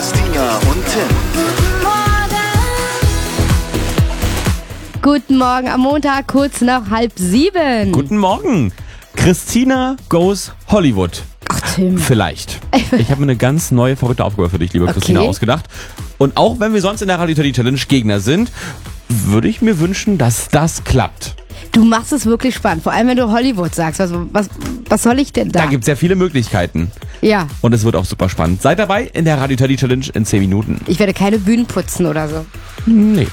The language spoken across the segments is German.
Christina und Tim. Guten Morgen am Montag, kurz nach 6:30. Guten Morgen. Christina goes Hollywood. Ach, Tim. Vielleicht. Ich habe mir eine ganz neue, verrückte Aufgabe für dich, liebe Christina, ausgedacht. Und auch wenn wir sonst in der Radio Teddy Challenge Gegner sind, würde ich mir wünschen, dass das klappt. Du machst es wirklich spannend, vor allem wenn du Hollywood sagst. Was soll ich denn da? Da gibt es ja viele Möglichkeiten. Ja. Und es wird auch super spannend. Seid dabei in der Radio Teddy Challenge in 10 Minuten. Ich werde keine Bühnen putzen oder so. Nee.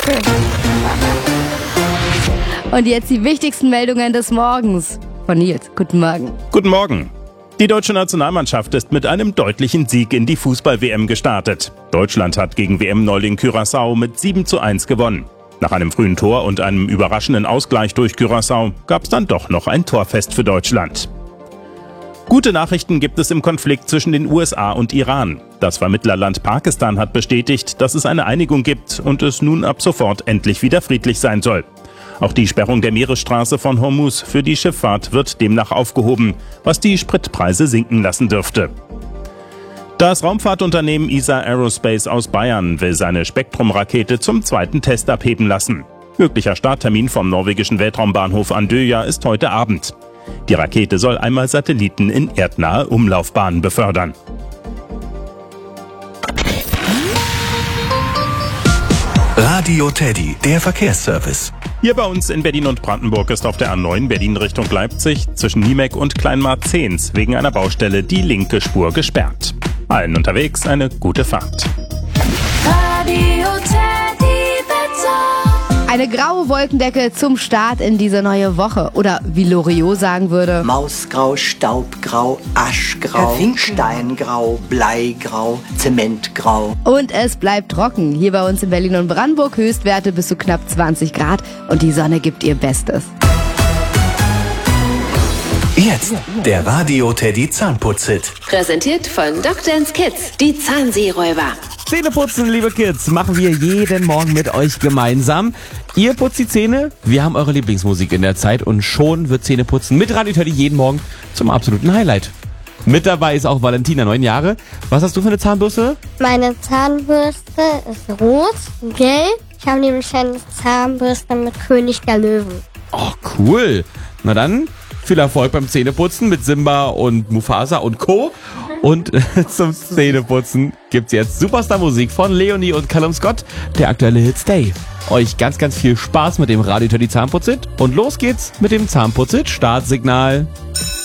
Und jetzt die wichtigsten Meldungen des Morgens von Nils. Guten Morgen. Guten Morgen. Die deutsche Nationalmannschaft ist mit einem deutlichen Sieg in die Fußball-WM gestartet. Deutschland hat gegen WM-Neuling Curaçao mit 7:1 gewonnen. Nach einem frühen Tor und einem überraschenden Ausgleich durch Curaçao gab es dann doch noch ein Torfest für Deutschland. Gute Nachrichten gibt es im Konflikt zwischen den USA und Iran. Das Vermittlerland Pakistan hat bestätigt, dass es eine Einigung gibt und es nun ab sofort endlich wieder friedlich sein soll. Auch die Sperrung der Meeresstraße von Hormuz für die Schifffahrt wird demnach aufgehoben, was die Spritpreise sinken lassen dürfte. Das Raumfahrtunternehmen ESA Aerospace aus Bayern will seine Spektrum-Rakete zum zweiten Test abheben lassen. Möglicher Starttermin vom norwegischen Weltraumbahnhof Andøya ist heute Abend. Die Rakete soll einmal Satelliten in erdnahe Umlaufbahnen befördern. Radio Teddy, der Verkehrsservice. Hier bei uns in Berlin und Brandenburg ist auf der A9 Berlin Richtung Leipzig zwischen Niemek und Kleinmarzehns wegen einer Baustelle die linke Spur gesperrt. Allen unterwegs eine gute Fahrt. Radio Teddy Wetter. Eine graue Wolkendecke zum Start in diese neue Woche. Oder wie Loriot sagen würde: Mausgrau, Staubgrau, Aschgrau, Steingrau, Bleigrau, Zementgrau. Und es bleibt trocken. Hier bei uns in Berlin und Brandenburg Höchstwerte bis zu knapp 20 Grad. Und die Sonne gibt ihr Bestes. Jetzt der Radio Teddy Zahnputzhit. Präsentiert von Dr. Kids, die Zahnseeräuber. Zähneputzen, liebe Kids, machen wir jeden Morgen mit euch gemeinsam. Ihr putzt die Zähne, wir haben eure Lieblingsmusik in der Zeit und schon wird Zähneputzen mit Radio Teddy jeden Morgen zum absoluten Highlight. Mit dabei ist auch Valentina, 9 Jahre. Was hast du für eine Zahnbürste? Meine Zahnbürste ist rot, gelb. Ich habe nämlich eine Zahnbürste mit König der Löwen. Oh, cool. Na dann, viel Erfolg beim Zähneputzen mit Simba und Mufasa und Co. Und zum Zähneputzen gibt's jetzt Superstar-Musik von Leonie und Callum Scott, der aktuelle Hit Stay. Euch ganz, ganz viel Spaß mit dem Radio Teddy Zahnputzhit und los geht's mit dem Zahnputzhit Startsignal.